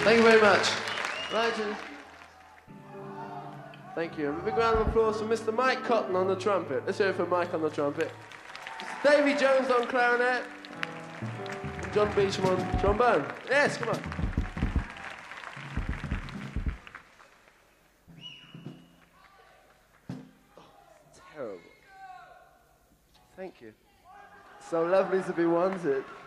Thank you very much. Right. Thank you. And a big round of applause for Mr. Mike Cotton on the trumpet. Let's hear it for Mike on the trumpet. Davy Jones on clarinet. And John Beecham on trombone. Yes, come on. Oh, terrible. Thank you. So lovely to be wanted.